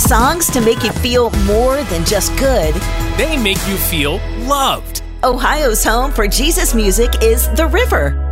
Songs to make you feel more than just good. They make you feel loved. Ohio's home for Jesus music is The River.